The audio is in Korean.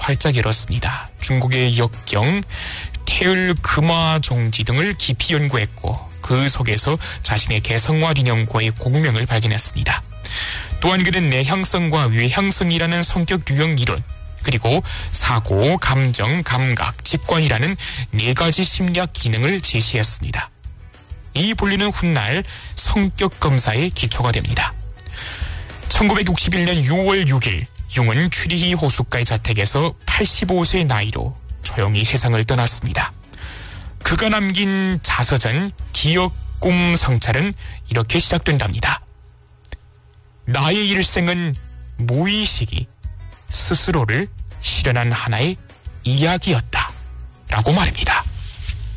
활짝 열었습니다. 중국의 역경, 태을 금화종지 등을 깊이 연구했고 그 속에서 자신의 개성과 리념과의 공명을 발견했습니다. 또한 그는 내향성과 외향성이라는 성격 유형 이론, 그리고 사고, 감정, 감각, 직관이라는 4가지 심리학 기능을 제시했습니다. 이 분리는 훗날 성격 검사의 기초가 됩니다. 1961년 6월 6일 융은 추리히 호숫가의 자택에서 85세의 나이로 조용히 세상을 떠났습니다. 그가 남긴 자서전 기억, 꿈, 성찰은 이렇게 시작된답니다. 나의 일생은 무의식이 스스로를 실현한 하나의 이야기였다 라고 말입니다.